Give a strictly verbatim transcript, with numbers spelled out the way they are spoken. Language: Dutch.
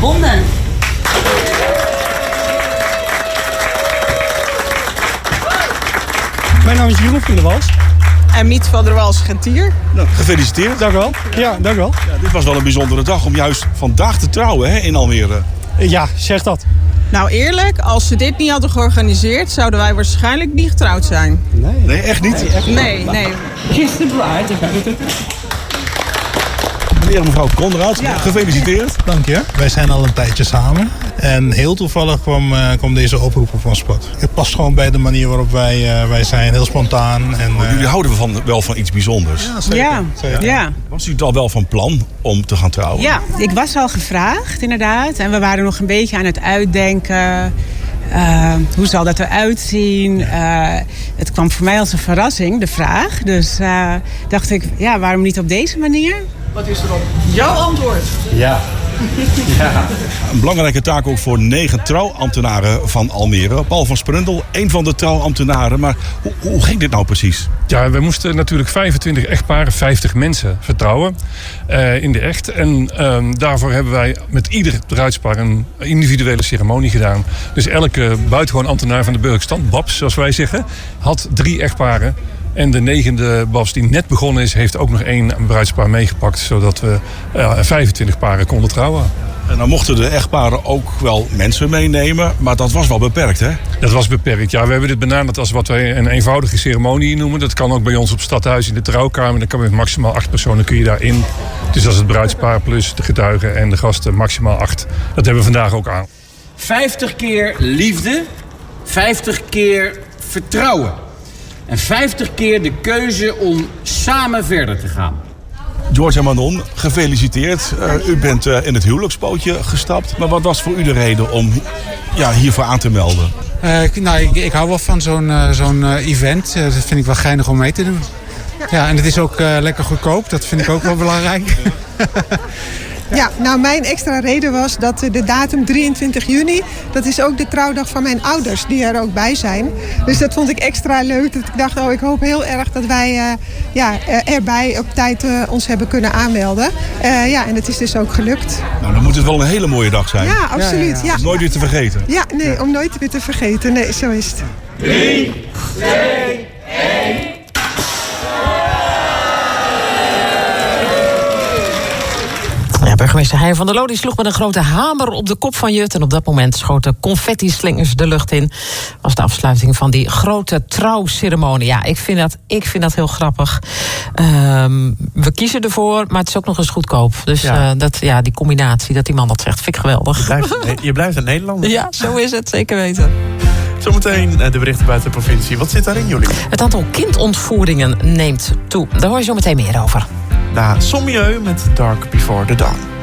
verbonden. Mijn naam is Jeroen van der Wals. En Miet van der Wals Gentier. Nou, gefeliciteerd. Dank u wel. Ja, dank u wel. Ja, dit was wel een bijzondere dag om juist vandaag te trouwen, hè, in Almere. Ja, zeg dat. Nou eerlijk, als ze dit niet hadden georganiseerd, zouden wij waarschijnlijk niet getrouwd zijn. Nee, nee echt niet? Nee, echt niet. Nee, nee. Kiss the bride. Meneer en mevrouw Konrad, Ja. gefeliciteerd. Dank je. Wij zijn al een tijdje samen. En heel toevallig kwam, uh, kwam deze oproep op ons pad. Het past gewoon bij de manier waarop wij, uh, wij zijn. Heel spontaan. En, uh... Jullie houden van, wel van iets bijzonders. Ja, zeker. Ja, zeker. ja. Was u al wel van plan om te gaan trouwen? Ja, ik was al gevraagd inderdaad. En we waren nog een beetje aan het uitdenken. Uh, hoe zal dat eruit zien? Uh, het kwam voor mij als een verrassing, de vraag. Dus uh, dacht ik, ja, waarom niet op deze manier? Wat is er op jouw antwoord? Ja. Ja. Een belangrijke taak ook voor negen trouwambtenaren van Almere. Paul van Sprundel, een van de trouwambtenaren. Maar hoe, hoe ging dit nou precies? Ja, we moesten natuurlijk vijfentwintig echtparen, vijftig mensen vertrouwen uh, in de echt. En uh, daarvoor hebben wij met ieder bruidspaar een individuele ceremonie gedaan. Dus elke buitengewoon ambtenaar van de burgerlijke stand, Babs zoals wij zeggen, had drie echtparen. En de negende Babs die net begonnen is, heeft ook nog één bruidspaar meegepakt. Zodat we uh, vijfentwintig paren konden trouwen. En dan mochten de echtparen ook wel mensen meenemen. Maar dat was wel beperkt, hè? Dat was beperkt, ja. We hebben dit benaderd als wat wij een eenvoudige ceremonie noemen. Dat kan ook bij ons op het stadhuis in de trouwkamer. Dan kan met maximaal acht personen kun je daarin. Dus dat is het bruidspaar plus de getuigen en de gasten maximaal acht. Dat hebben we vandaag ook aan. vijftig keer liefde, vijftig keer vertrouwen. En vijftig keer de keuze om samen verder te gaan. George en Manon, gefeliciteerd. Uh, u bent uh, in het huwelijksbootje gestapt. Maar wat was voor u de reden om ja, hiervoor aan te melden? Uh, nou, ik, ik hou wel van zo'n uh, zo'n uh, event. Uh, dat vind ik wel geinig om mee te doen. Ja, en het is ook uh, lekker goedkoop. Dat vind ik ook wel belangrijk. Ja, nou mijn extra reden was dat de datum drieëntwintig juni... dat is ook de trouwdag van mijn ouders die er ook bij zijn. Dus dat vond ik extra leuk. Dat ik dacht, oh, ik hoop heel erg dat wij uh, ja, erbij op tijd uh, ons hebben kunnen aanmelden. Uh, ja, en het is dus ook gelukt. Nou, dan moet het wel een hele mooie dag zijn. Ja, absoluut. Ja, ja, ja. Dat is nooit weer te vergeten. Ja, nee, ja. om nooit weer te vergeten. Nee, zo is het. drie, twee, één... Ja, burgemeester Hein van der Loo die sloeg met een grote hamer op de kop van Jut. En op dat moment schoten confetti-slingers de lucht in. Was de afsluiting van die grote trouwceremonie. Ja, ik vind dat, ik vind dat heel grappig. Um, we kiezen ervoor, maar het is ook nog eens goedkoop. Dus ja. Uh, dat, ja, die combinatie, dat die man dat zegt, vind ik geweldig. Je blijft, je blijft een Nederlander. Ja, zo is het, zeker weten. Zometeen de berichten buiten de provincie. Wat zit daarin, jullie? Het aantal kindontvoeringen neemt toe. Daar hoor je zo meteen meer over. Na Sommieu met Dark Before the Dawn.